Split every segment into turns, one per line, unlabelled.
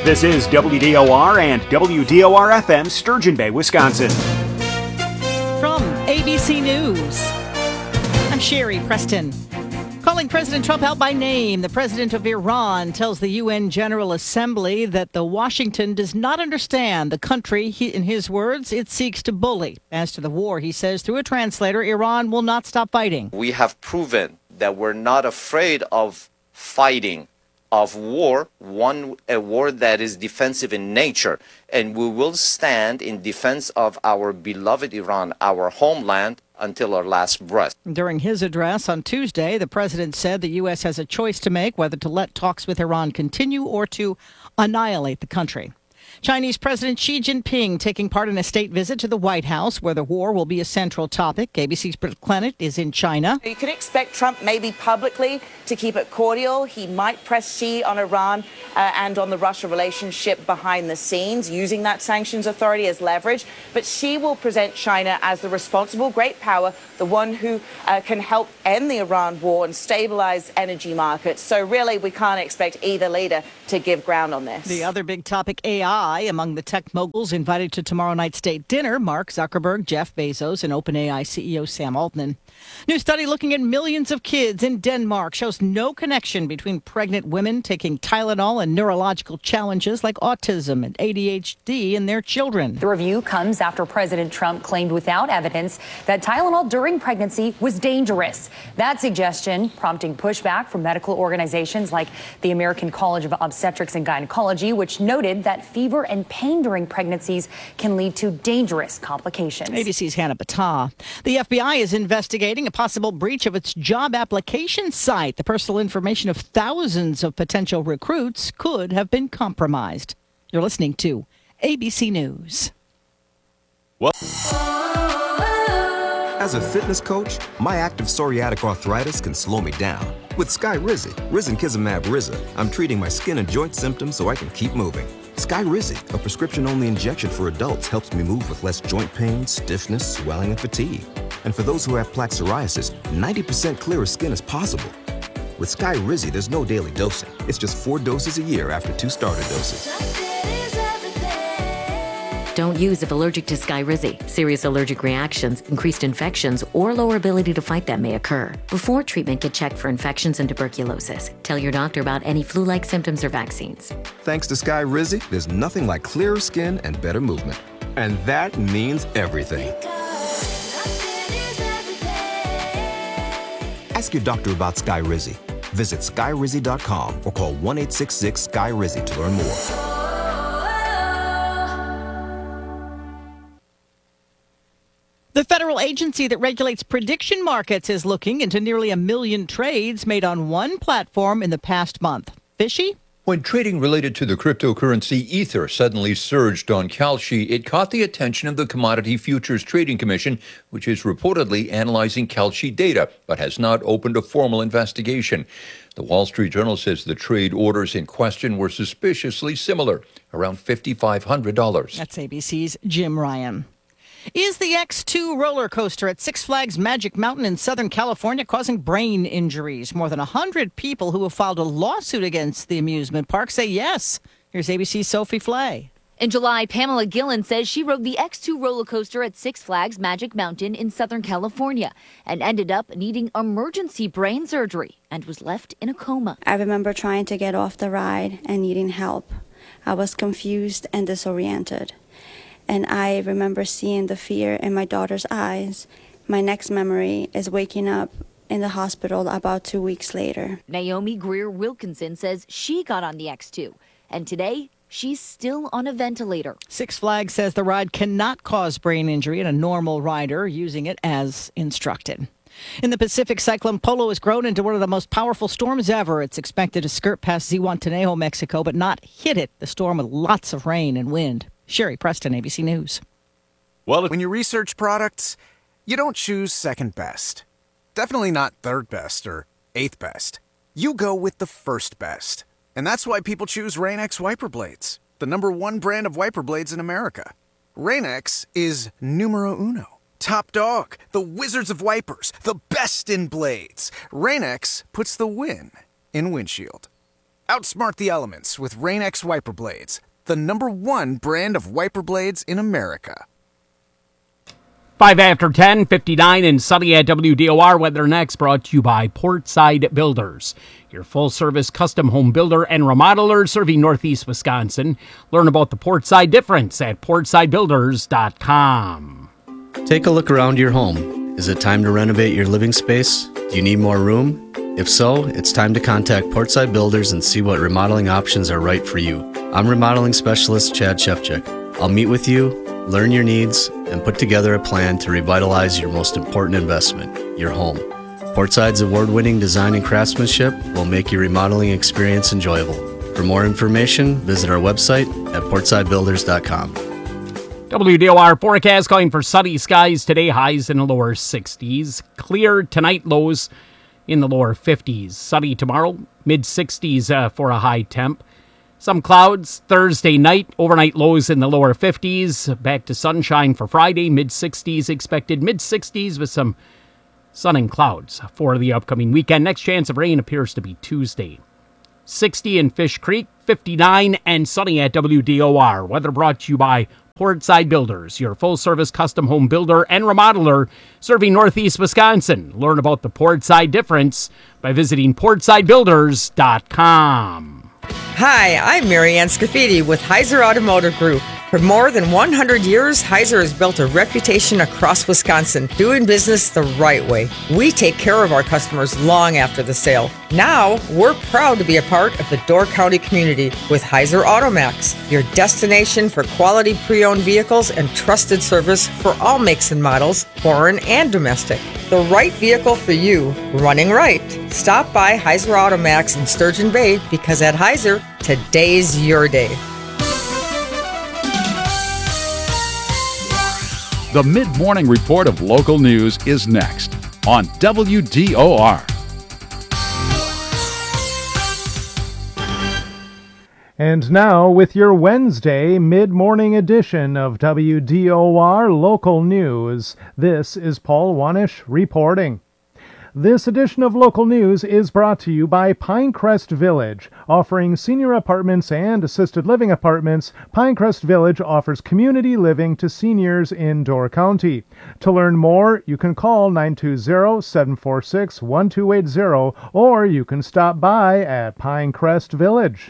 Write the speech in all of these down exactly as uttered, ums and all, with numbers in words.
This is W D O R and W D O R F M, Sturgeon Bay, Wisconsin.
From A B C News, I'm Sherry Preston. Calling President Trump out by name, the president of Iran tells the U N General Assembly that the Washington does not understand the country, he, in his words, it seeks to bully. As to the war, he says, through a translator, Iran will not stop fighting.
We have proven that we're not afraid of fighting, of war, one a war that is defensive in nature, and we will stand in defense of our beloved Iran, our homeland, until our last breath.
During his address on Tuesday, the president said the U S has a choice to make whether to let talks with Iran continue or to annihilate the country. Chinese President Xi Jinping taking part in a state visit to the White House, where the war will be a central topic. A B C's Britt Clennett is in China.
You could expect Trump maybe publicly to keep it cordial. He might press Xi on Iran uh, and on the Russia relationship behind the scenes, using that sanctions authority as leverage. But Xi will present China as the responsible great power, the one who uh, can help end the Iran war and stabilize energy markets. So really, we can't expect either leader to give ground on this.
The other big topic, A I. Among the tech moguls invited to tomorrow night's state dinner, Mark Zuckerberg, Jeff Bezos, and OpenAI C E O Sam Altman. New study looking at millions of kids in Denmark shows no connection between pregnant women taking Tylenol and neurological challenges like autism and A D H D in their children.
The review comes after President Trump claimed without evidence that Tylenol during pregnancy was dangerous. That suggestion prompting pushback from medical organizations like the American College of Obstetrics and Gynecology, which noted that fever and pain during pregnancies can lead to dangerous complications.
A B C's Hannah Battah. The F B I is investigating a possible breach of its job application site. The personal information of thousands of potential recruits could have been compromised. You're listening to A B C News.
What? As a fitness coach, my active psoriatic arthritis can slow me down. With Skyrizi, risankizumab Riza, I'm treating my skin and joint symptoms so I can keep moving. Skyrizi, a prescription-only injection for adults, helps me move with less joint pain, stiffness, swelling, and fatigue. And for those who have plaque psoriasis, ninety percent clearer skin is possible. With Skyrizi, there's no daily dosing. It's just four doses a year after two starter doses.
Don't use if allergic to Skyrizi. Serious allergic reactions, increased infections, or lower ability to fight them may occur. Before treatment, get checked for infections and tuberculosis. Tell your doctor about any flu-like symptoms or vaccines.
Thanks to Skyrizi, there's nothing like clearer skin and better movement. And that means everything. Ask your doctor about Skyrizi. Visit Skyrizi dot com or call one eight six six Sky Rizi to learn more.
The federal agency that regulates prediction markets is looking into nearly a million trades made on one platform in the past month. Fishy?
When trading related to the cryptocurrency Ether suddenly surged on Kalshi, it caught the attention of the Commodity Futures Trading Commission, which is reportedly analyzing Kalshi data, but has not opened a formal investigation. The Wall Street Journal says the trade orders in question were suspiciously similar, around five thousand five hundred dollars.
That's A B C's Jim Ryan. Is the X two roller coaster at Six Flags Magic Mountain in Southern California causing brain injuries? More than one hundred people who have filed a lawsuit against the amusement park say yes. Here's A B C's Sophie Flay.
In July, Pamela Gillen says she rode the X two roller coaster at Six Flags Magic Mountain in Southern California and ended up needing emergency brain surgery and was left in a coma.
I remember trying to get off the ride and needing help. I was confused and disoriented. And I remember seeing the fear in my daughter's eyes. My next memory is waking up in the hospital about two weeks later.
Naomi Greer Wilkinson says she got on the X two, and today she's still on a ventilator.
Six Flags says the ride cannot cause brain injury in a normal rider using it as instructed. In the Pacific, Cyclone Polo has grown into one of the most powerful storms ever. It's expected to skirt past Zihuatanejo, Mexico, but not hit it. The storm with lots of rain and wind. Sherry Preston, A B C News.
Well, when you research products, you don't choose second best. Definitely not third best or eighth best. You go with the first best. And that's why people choose Rain-X wiper blades, the number one brand of wiper blades in America. Rain-X is numero uno. Top dog, the wizards of wipers, the best in blades. Rain-X puts the win in windshield. Outsmart the elements with Rain-X wiper blades, the number one brand of wiper blades in America.
Five after ten, fifty-nine and sunny at W D O R. Weather next, brought to you by Portside Builders, your full-service custom home builder and remodeler serving Northeast Wisconsin. Learn about the Portside difference at portside builders dot com.
Take a look around your home. Is it time to renovate your living space? Do you need more room? If so, it's time to contact Portside Builders and see what remodeling options are right for you. I'm remodeling specialist Chad Shevchik. I'll meet with you, learn your needs, and put together a plan to revitalize your most important investment, your home. Portside's award-winning design and craftsmanship will make your remodeling experience enjoyable. For more information, visit our website at portside builders dot com.
W D O R forecast calling for sunny skies today, highs in the lower sixties. Clear tonight, lows in the lower fifties. Sunny tomorrow, mid-sixties uh, for a high temp. Some clouds Thursday night, overnight lows in the lower fifties. Back to sunshine for Friday, mid-sixties expected, mid-sixties with some sun and clouds for the upcoming weekend. Next chance of rain appears to be Tuesday. sixty in Fish Creek, fifty-nine and sunny at W D O R. Weather brought to you by Portside Builders, your full-service custom home builder and remodeler serving Northeast Wisconsin. Learn about the Portside difference by visiting portside builders dot com.
Hi, I'm Marianne Scafidi with Heiser Automotive Group. For more than one hundred years, Heiser has built a reputation across Wisconsin, doing business the right way. We take care of our customers long after the sale. Now, we're proud to be a part of the Door County community with Heiser Automax, your destination for quality pre-owned vehicles and trusted service for all makes and models, foreign and domestic. The right vehicle for you, running right. Stop by Heiser Automax in Sturgeon Bay because at Heiser, today's your day.
The mid-morning report of local news is next on W D O R.
And now with your Wednesday mid-morning edition of W D O R Local News, this is Paul Wanish reporting. This edition of Local News is brought to you by Pinecrest Village. Offering senior apartments and assisted living apartments, Pinecrest Village offers community living to seniors in Door County. To learn more, you can call nine two zero, seven four six, one two eight zero or you can stop by at Pinecrest Village.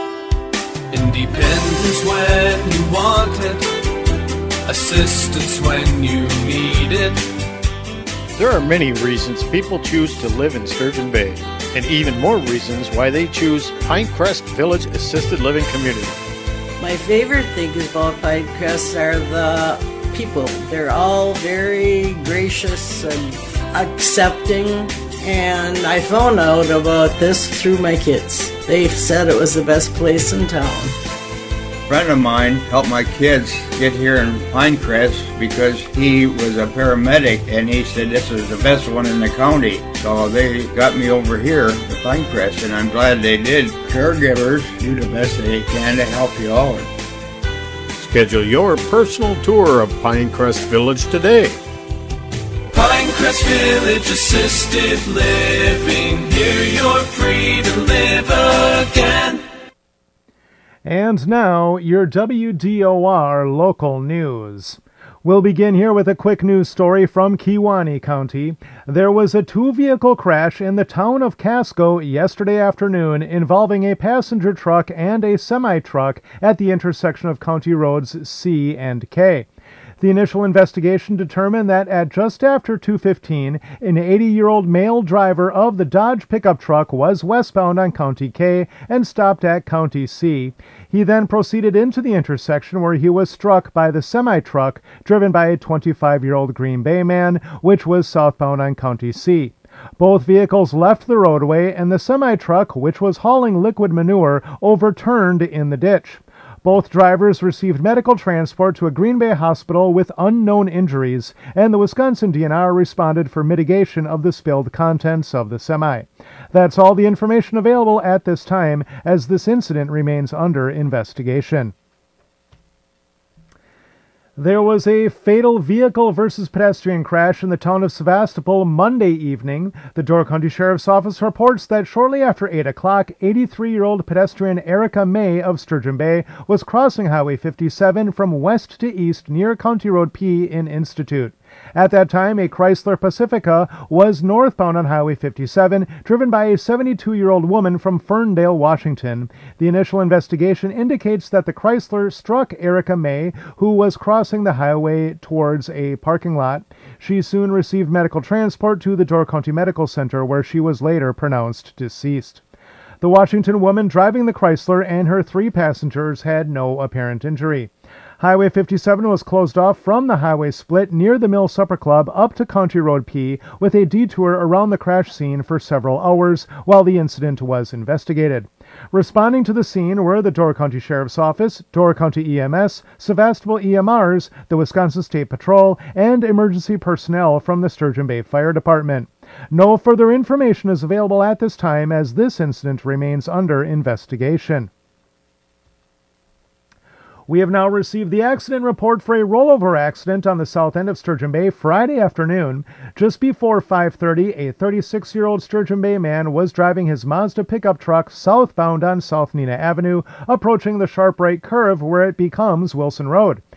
Independence when you want it, assistance when you need it.
There are many reasons people choose to live in Sturgeon Bay, and even more reasons why they choose Pinecrest Village Assisted Living Community.
My favorite thing about Pinecrest are the people. They're all very gracious and accepting, and I found out about this through my kids. They said it was the best place in town.
A friend of mine helped my kids get here in Pinecrest because he was a paramedic and he said this is the best one in the county. So they got me over here to Pinecrest and I'm glad they did. Caregivers do the best they can to help you out.
Schedule your personal tour of Pinecrest Village today.
Pinecrest Village Assisted Living. Here you're free to live again.
And now, your W D O R local news. We'll begin here with a quick news story from Kewaunee County. There was a two-vehicle crash in the town of Casco yesterday afternoon involving a passenger truck and a semi-truck at the intersection of County Roads C and K. The initial investigation determined that at just after two fifteen, an eighty-year-old male driver of the Dodge pickup truck was westbound on County K and stopped at County C. He then proceeded into the intersection where he was struck by the semi-truck driven by a twenty-five-year-old Green Bay man, which was southbound on County C. Both vehicles left the roadway and the semi-truck, which was hauling liquid manure, overturned in the ditch. Both drivers received medical transport to a Green Bay hospital with unknown injuries, and the Wisconsin D N R responded for mitigation of the spilled contents of the semi. That's all the information available at this time, as this incident remains under investigation. There was a fatal vehicle versus pedestrian crash in the town of Sevastopol Monday evening. The Door County Sheriff's Office reports that shortly after eight o'clock, eighty-three-year-old pedestrian Erica May of Sturgeon Bay was crossing Highway fifty-seven from west to east near County Road P in Institute. At that time, a Chrysler Pacifica was northbound on Highway fifty-seven, driven by a seventy-two-year-old woman from Ferndale, Washington. The initial investigation indicates that the Chrysler struck Erica May, who was crossing the highway towards a parking lot. She soon received medical transport to the Door County Medical Center, where she was later pronounced deceased. The Washington woman driving the Chrysler and her three passengers had no apparent injury. Highway fifty-seven was closed off from the highway split near the Mill Supper Club up to County Road P, with a detour around the crash scene for several hours while the incident was investigated. Responding to the scene were the Door County Sheriff's Office, Door County E M S, Sevastopol E M Rs, the Wisconsin State Patrol, and emergency personnel from the Sturgeon Bay Fire Department. No further information is available at this time, as this incident remains under investigation. We have now received the accident report for a rollover accident on the south end of Sturgeon Bay Friday afternoon. Just before five thirty, a thirty-six-year-old Sturgeon Bay man was driving his Mazda pickup truck southbound on South Nina Avenue, approaching the sharp right curve where it becomes Wilson Road.